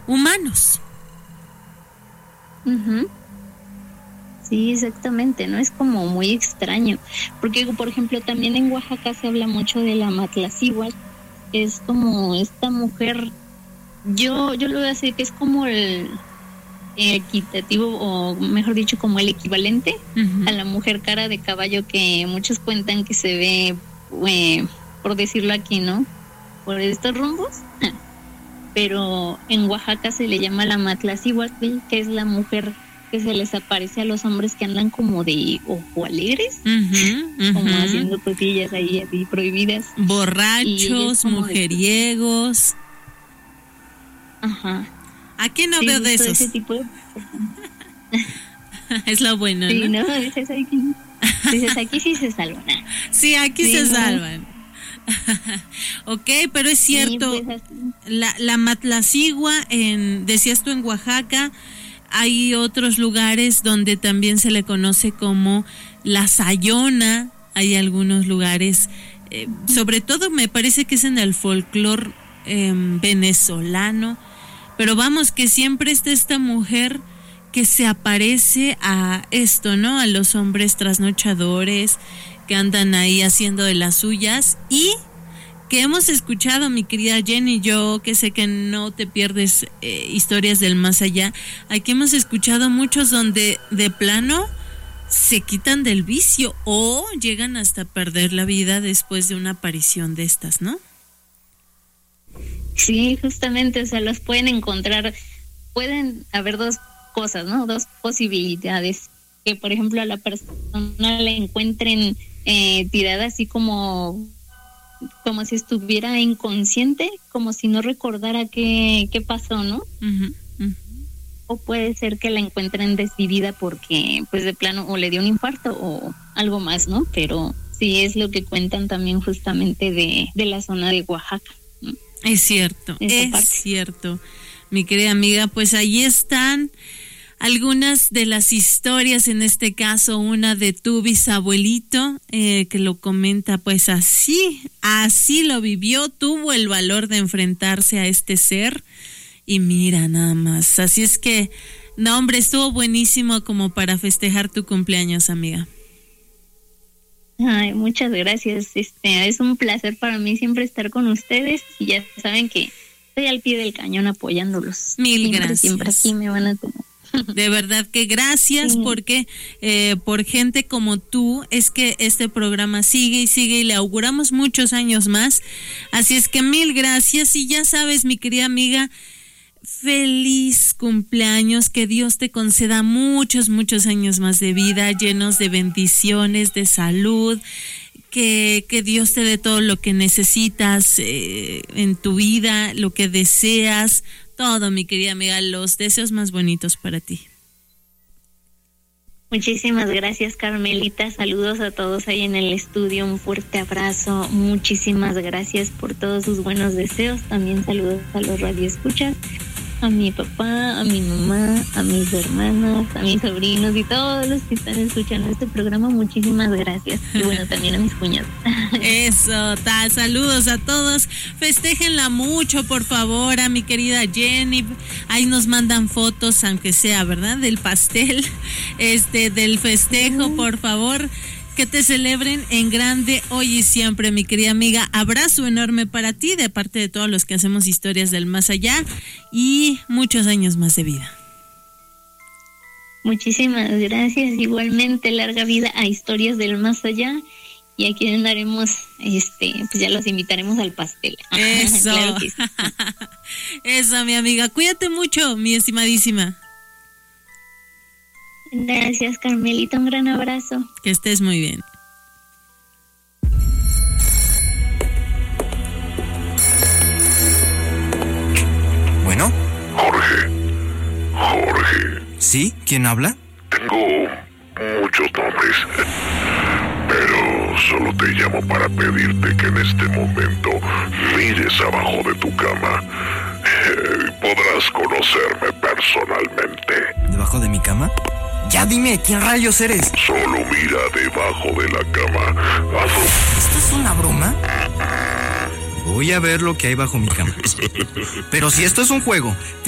humanos. Uh-huh. Sí, exactamente, ¿no? Es como muy extraño, porque por ejemplo también en Oaxaca se habla mucho de la Matlacihuatl, que es como esta mujer, yo lo voy a decir que es como el equitativo, o mejor dicho, como el equivalente a la mujer cara de caballo que muchos cuentan que se ve, por decirlo aquí, ¿no? Por estos rumbos. Pero en Oaxaca se le llama la Matlacihuatl, que es la mujer que se les aparece a los hombres que andan como de ojo alegres, como haciendo cosillas ahí así prohibidas. Borrachos, mujeriegos. Ajá. Aquí no veo de esos. Ese tipo de... Es lo bueno, sí, ¿no? ¿no? Dices, aquí sí se salvan. Sí, aquí sí, se salvan. Ok, pero es cierto, sí, pues la Matlacihuatl, decías tú en Oaxaca, hay otros lugares donde también se le conoce como la Sayona, hay algunos lugares, sobre todo me parece que es en el folclore venezolano, pero vamos, que siempre está esta mujer que se aparece a esto, ¿no? A los hombres trasnochadores que andan ahí haciendo de las suyas, y que hemos escuchado, mi querida Jenny, yo que sé que no te pierdes historias del más allá, aquí hemos escuchado muchos donde de plano se quitan del vicio o llegan hasta perder la vida después de una aparición de estas, ¿no? Sí, justamente, o sea, los pueden encontrar, pueden haber dos cosas, ¿no? Dos posibilidades, que por ejemplo a la persona la encuentren tirada así como si estuviera inconsciente, como si no recordara qué pasó, ¿no? O puede ser que la encuentren desvivida porque pues de plano o le dio un infarto o algo más, ¿no? Pero sí es lo que cuentan también justamente de la zona de Oaxaca, ¿no? Es cierto, cierto, mi querida amiga, pues ahí están algunas de las historias, en este caso una de tu bisabuelito, que lo comenta, pues así lo vivió, tuvo el valor de enfrentarse a este ser, y mira nada más, así es que, no hombre, estuvo buenísimo como para festejar tu cumpleaños, amiga. Ay, muchas gracias, es un placer para mí siempre estar con ustedes, y ya saben que estoy al pie del cañón apoyándolos. Mil gracias. Siempre aquí me van a tener. De verdad que gracias, porque por gente como tú es que este programa sigue y sigue, y le auguramos muchos años más, así es que mil gracias, y ya sabes, mi querida amiga, feliz cumpleaños, que Dios te conceda muchos años más de vida, llenos de bendiciones, de salud, que Dios te dé todo lo que necesitas en tu vida, lo que deseas, todo, mi querida amiga, los deseos más bonitos para ti. Muchísimas gracias, Carmelita. Saludos a todos ahí en el estudio. Un fuerte abrazo. Muchísimas gracias por todos sus buenos deseos. También saludos a los radioescuchas, a mi papá, a mi mamá, a mis hermanos, a mis sobrinos y todos los que están escuchando este programa. Muchísimas gracias. Y bueno, también a mis cuñados. Eso, saludos a todos. Festéjenla mucho, por favor, a mi querida Jenny. Ahí nos mandan fotos, aunque sea, ¿verdad? Del pastel, del festejo, por favor. Que te celebren en grande hoy y siempre, mi querida amiga. Abrazo enorme para ti de parte de todos los que hacemos historias del más allá, y muchos años más de vida. Muchísimas gracias. Igualmente, larga vida a historias del más allá. Y aquí andaremos, pues ya los invitaremos al pastel. Eso. Claro que sí. Eso, mi amiga. Cuídate mucho, mi estimadísima. Gracias, Carmelita, un gran abrazo. Que estés muy bien. ¿Bueno? Jorge. ¿Sí? ¿Quién habla? Tengo muchos nombres, pero solo te llamo para pedirte que en este momento mires abajo de tu cama. Podrás conocerme personalmente. ¿Debajo de mi cama? Ya dime, ¿quién rayos eres? Solo mira debajo de la cama. ¿Esto es una broma? Voy a ver lo que hay bajo mi cama. Pero si esto es un juego,